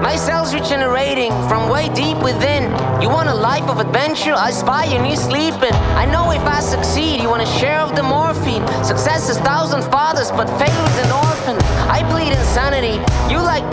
My cells regenerating from way deep within. You want a life of adventure? I spy your new sleeping. I know if I succeed, you want a share of the morphine. Success is 1,000 fathers, but failure's an orphan. I bleed insanity. You like